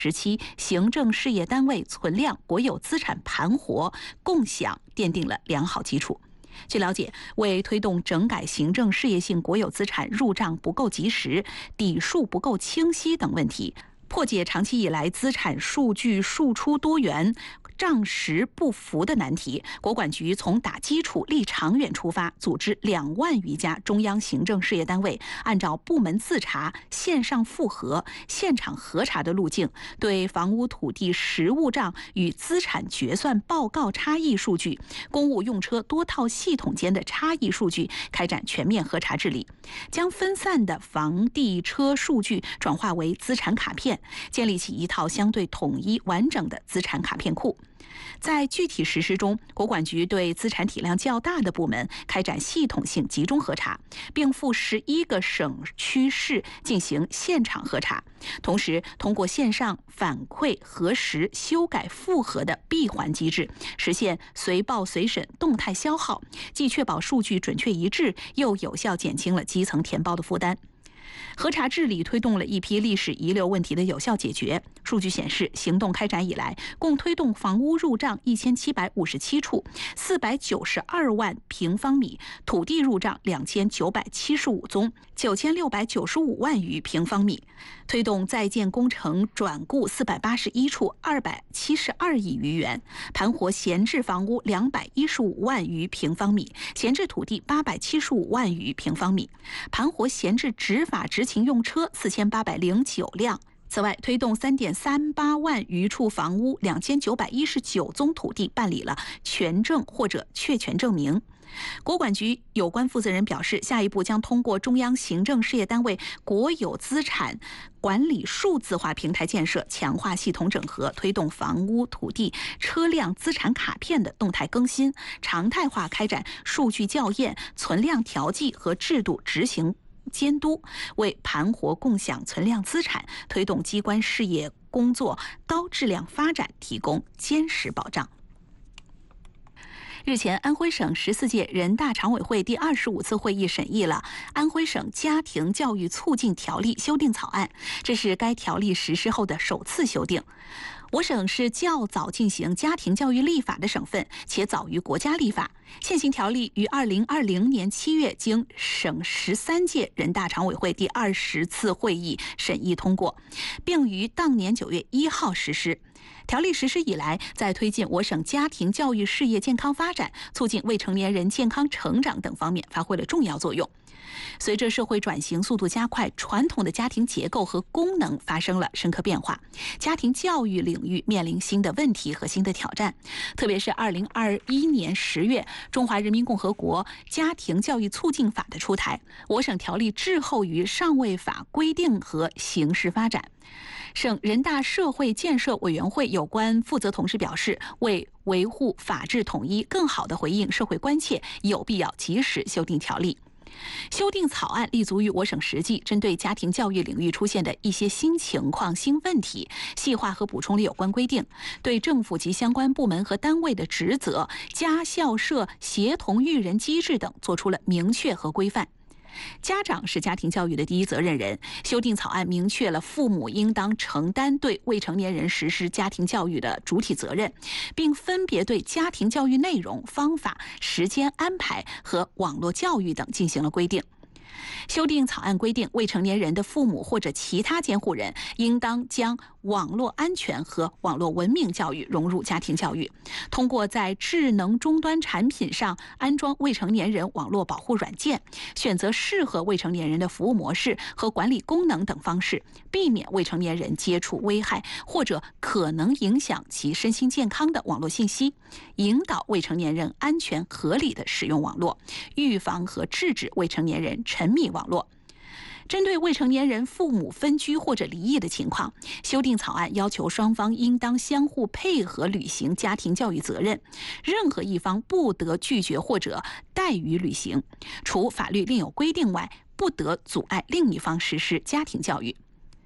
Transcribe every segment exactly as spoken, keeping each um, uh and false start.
时期行政事业单位存量国有资产盘活共享奠定了良好基础。据了解，为推动整改行政事业性国有资产入账不够及时、底数不够清晰等问题，破解长期以来资产数据输出多元、账实不符的难题，国管局从打基础、立长远出发，组织两万余家中央行政事业单位，按照部门自查、线上复核、现场核查的路径，对房屋土地实物账与资产决算报告差异数据、公务用车多套系统间的差异数据开展全面核查治理，将分散的房地车数据转化为资产卡片，建立起一套相对统一完整的资产卡片库。在具体实施中，国管局对资产体量较大的部门开展系统性集中核查，并赴十一个省区市进行现场核查，同时通过线上反馈、核实、修改、复核的闭环机制，实现随报随审、动态消耗，既确保数据准确一致，又有效减轻了基层填报的负担。核查治理推动了一批历史遗留问题的有效解决。数据显示，行动开展以来，共推动房屋入账一千七百五十七处，四百九十二万平方米；土地入账两千九百七十五宗，九千六百九十五万余平方米；推动在建工程转固四百八十一处，二百七十二亿余元；盘活闲置房屋两百一十五万余平方米，闲置土地八百七十五万余平方米；盘活闲置执法执勤用车四千八百零九辆。此外，推动三点三八万余处房屋、两千九百一十九宗土地办理了权证或者确权证明。国管局有关负责人表示，下一步将通过中央行政事业单位国有资产管理数字化平台建设，强化系统整合，推动房屋、土地、车辆资产卡片的动态更新，常态化开展数据校验、存量调剂和制度执行监督，为盘活共享存量资产、推动机关事业工作高质量发展提供坚实保障。日前，安徽省十四届人大常委会第二十五次会议审议了《安徽省家庭教育促进条例》修订草案，这是该条例实施后的首次修订。我省是较早进行家庭教育立法的省份，且早于国家立法。现行条例于二零二零年七月经省十三届人大常委会第二十次会议审议通过，并于当年九月一号实施。条例实施以来，在推进我省家庭教育事业健康发展、促进未成年人健康成长等方面发挥了重要作用。随着社会转型速度加快，传统的家庭结构和功能发生了深刻变化，家庭教育领域面临新的问题和新的挑战。特别是二零二一年十月，中华人民共和国家庭教育促进法的出台，我省条例滞后于上位法规定和形势发展。省人大社会建设委员会有关负责同志表示，为维护法治统一，更好地回应社会关切，有必要及时修订条例。修订草案立足于我省实际，针对家庭教育领域出现的一些新情况、新问题，细化和补充了有关规定，对政府及相关部门和单位的职责、家校社协同育人机制等作出了明确和规范。家长是家庭教育的第一责任人，修订草案明确了父母应当承担对未成年人实施家庭教育的主体责任，并分别对家庭教育内容、方法、时间安排和网络教育等进行了规定。修订草案规定，未成年人的父母或者其他监护人应当将网络安全和网络文明教育融入家庭教育，通过在智能终端产品上安装未成年人网络保护软件，选择适合未成年人的服务模式和管理功能等方式，避免未成年人接触危害或者可能影响其身心健康的网络信息，引导未成年人安全合理地使用网络，预防和制止未成年人沉迷网络。针对未成年人父母分居或者离异的情况，修订草案要求双方应当相互配合履行家庭教育责任，任何一方不得拒绝或者怠于履行，除法律另有规定外，不得阻碍另一方实施家庭教育。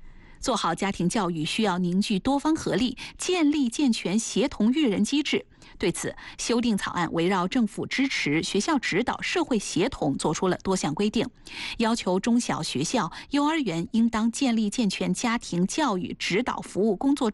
做好家庭教育需要凝聚多方合力，建立健全协同育人机制。对此，修订草案围绕政府支持、学校指导、社会协同作出了多项规定，要求中小学校、幼儿园应当建立健全家庭教育指导服务工作